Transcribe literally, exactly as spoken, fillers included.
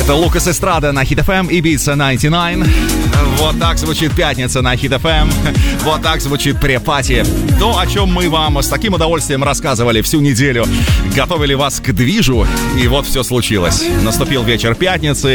Это Лукас Эстрада на Хит эф эм, Ibiza девяносто девять. Вот так звучит пятница на Хит эф эм. Вот так звучит препати. То, о чем мы вам с таким удовольствием рассказывали всю неделю. Готовили вас к движу, и вот все случилось. Наступил вечер пятницы.